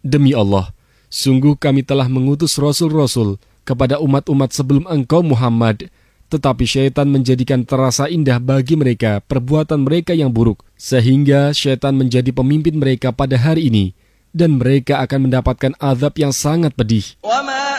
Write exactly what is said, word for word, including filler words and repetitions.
Demi Allah, sungguh kami telah mengutus rasul-rasul kepada umat-umat sebelum engkau Muhammad, tetapi syaitan menjadikan terasa indah bagi mereka perbuatan mereka yang buruk, sehingga syaitan menjadi pemimpin mereka pada hari ini, dan mereka akan mendapatkan azab yang sangat pedih.